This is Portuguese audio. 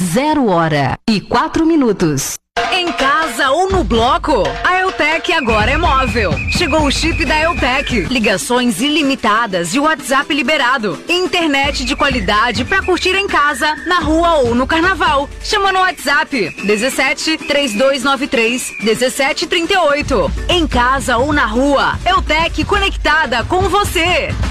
0h04. Em casa ou no bloco, a Eutec agora é móvel. Chegou o chip da Eutec. Ligações ilimitadas e WhatsApp liberado. Internet de qualidade pra curtir em casa, na rua ou no carnaval. Chama no WhatsApp 17 3293 1738. Em casa ou na rua, Eutec conectada com você.